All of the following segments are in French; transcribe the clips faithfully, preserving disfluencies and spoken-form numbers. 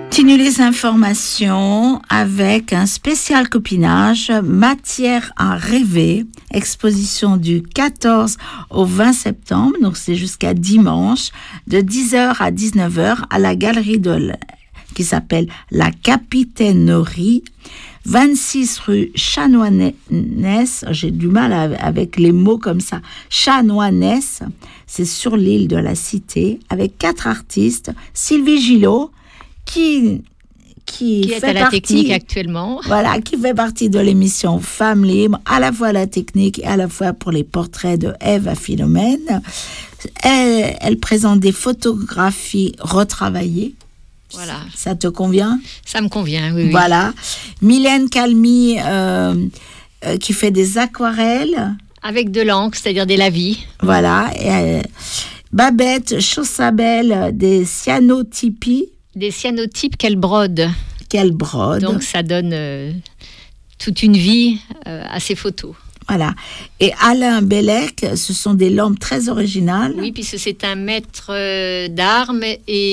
Continue les informations avec un spécial copinage, matière à rêver, exposition du quatorze au vingt septembre, donc c'est jusqu'à dimanche, de dix heures à dix-neuf heures à la galerie de l... qui s'appelle La Capitainerie, vingt-six rue Chanoinesse, j'ai du mal avec les mots comme ça, Chanoinesse, c'est sur l'île de la Cité, avec quatre artistes, Sylvie Gillot, qui, qui, qui est fait à la partie, technique actuellement. Voilà, qui fait partie de l'émission Femmes Libres, à la fois la technique et à la fois pour les portraits de Ève à Philomène. Elle, elle présente des photographies retravaillées. Voilà. Ça te convient ? Ça me convient, oui. oui. Voilà. Mylène Calmy, euh, euh, qui fait des aquarelles. Avec de l'encre, c'est-à-dire des lavis. Voilà. Et, euh, Babette Chaussabel, des cyanotypies. Des cyanotypes qu'elle brode. Qu'elle brode. Donc ça donne euh, toute une vie euh, à ces photos. Voilà. Et Alain Bellec, ce sont des lampes très originales. Oui, puisque c'est un maître euh, d'armes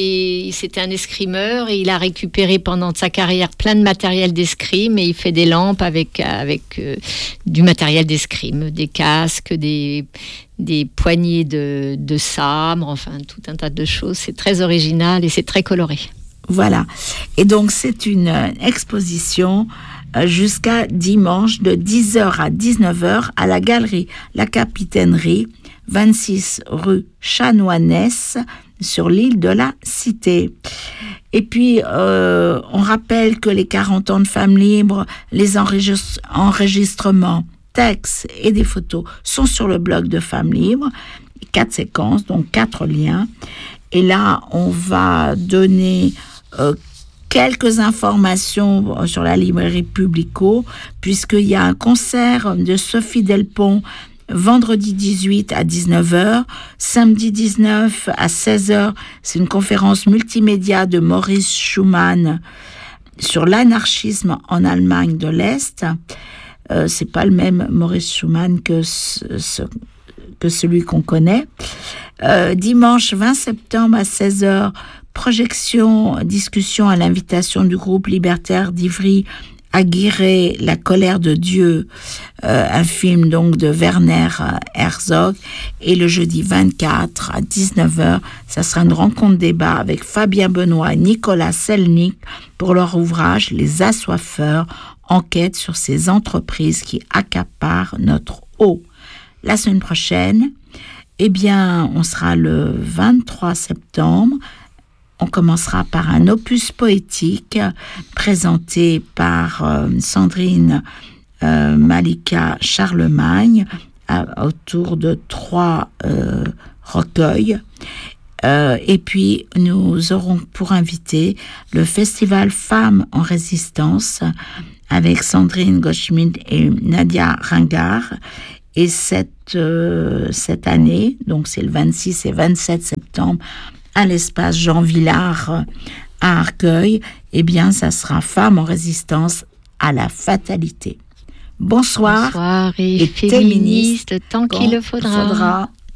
et c'était un escrimeur et il a récupéré pendant sa carrière plein de matériel d'escrime et il fait des lampes avec, avec euh, du matériel d'escrime, des casques, des, des poignées de, de sabre, enfin tout un tas de choses. C'est très original et c'est très coloré. Voilà. Et donc c'est une exposition jusqu'à dimanche de dix heures à dix-neuf heures à la galerie La Capitainerie, vingt-six rue Chanoinesse, sur l'île de la Cité. Et puis, euh, on rappelle que les quarante ans de Femmes Libres, les enregistre- enregistrements, textes et des photos sont sur le blog de Femmes Libres, quatre séquences, donc quatre liens. Et là, on va donner euh, quelques informations sur la librairie Publico, puisqu'il y a un concert de Sophie Delpont vendredi dix-huit à dix-neuf heures, samedi dix-neuf à seize heures, c'est une conférence multimédia de Maurice Schumann sur l'anarchisme en Allemagne de l'Est. Euh, c'est pas le même Maurice Schumann que, ce, ce, que celui qu'on connaît. Euh, dimanche vingt septembre à seize heures, projection, discussion à l'invitation du groupe libertaire d'Ivry Aguirre, La colère de Dieu, euh, un film donc de Werner Herzog. Et le jeudi vingt-quatre à dix-neuf heures, ça sera une rencontre débat avec Fabien Benoît et Nicolas Selnick pour leur ouvrage Les Assoiffeurs, enquête sur ces entreprises qui accaparent notre eau. La semaine prochaine, eh bien, on sera le vingt-trois septembre. On commencera par un opus poétique présenté par euh, Sandrine euh, Malika Charlemagne à, autour de trois euh, recueils. Euh, et puis, nous aurons pour invité le festival Femmes en Résistance avec Sandrine Goldschmidt et Nadia Ringard. Et cette, euh, cette année, donc c'est le vingt-six et vingt-sept septembre, à l'espace Jean Villard à Arcueil, eh bien, ça sera Femmes en résistance à la fatalité. Bonsoir. Bonsoir et, et féministe, tant qu'il le faudra. faudra.